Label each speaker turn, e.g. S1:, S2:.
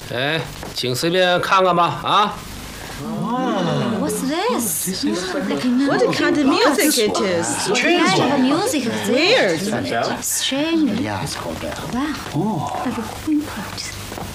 S1: 哎，请随便看看吧，啊。
S2: What's this?
S3: What kind of music it is?
S2: Yeah, music.
S3: Weird.
S2: Strange.
S4: Yeah, it's called that.
S2: Wow. Like a queen card.